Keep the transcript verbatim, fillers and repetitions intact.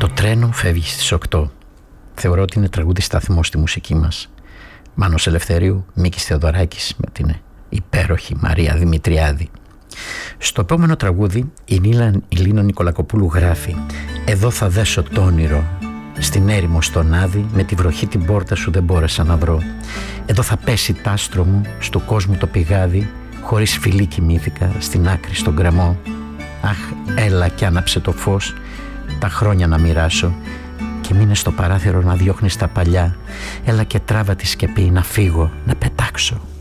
Το τρένο φεύγει στις οκτώ. Θεωρώ ότι είναι τραγούδι σταθμό στη μουσική μας. Μάνος Ελευθερίου, Μίκης Θεοδωράκης με την υπέροχη Μαρία Δημητριάδη. Στο επόμενο τραγούδι η Λίνα Νικολακοπούλου γράφει: «Εδώ θα δέσω το όνειρο, στην έρημο στον άδει, με τη βροχή την πόρτα σου δεν μπόρεσα να βρω. Εδώ θα πέσει τ' άστρο μου, στου κόσμου το πηγάδι, χωρίς φιλί κοιμήθηκα, στην άκρη στον γκρεμό. Αχ, έλα κι άναψε το φως, τα χρόνια να μοιράσω, και μείνε στο παράθυρο να διώχνεις τα παλιά. Έλα και τράβα τη σκεπή, να φύγω, να πετάξω».